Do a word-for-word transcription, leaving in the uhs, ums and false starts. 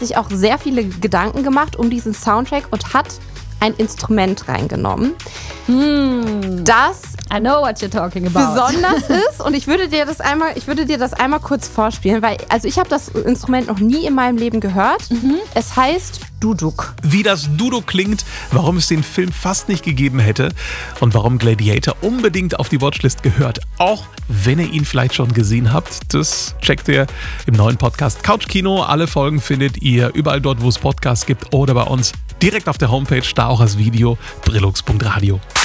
sich auch sehr viele Gedanken gemacht um diesen Soundtrack und hat ein Instrument reingenommen, hm. das I know what you're talking about. besonders ist. Und ich würde dir das einmal, ich würde dir das einmal kurz vorspielen, weil also ich habe das Instrument noch nie in meinem Leben gehört. Mhm. Es heißt Duduk. Wie das Duduk klingt, warum es den Film fast nicht gegeben hätte und warum Gladiator unbedingt auf die Watchlist gehört, auch wenn ihr ihn vielleicht schon gesehen habt, das checkt ihr im neuen Podcast Couch Kino. Alle Folgen findet ihr überall dort, wo es Podcasts gibt oder bei uns direkt auf der Homepage, da auch als Video, brillux punkt radio.